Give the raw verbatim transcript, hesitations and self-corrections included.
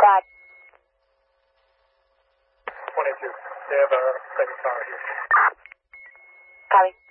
bad. twenty-two. They have a second car here. Copy.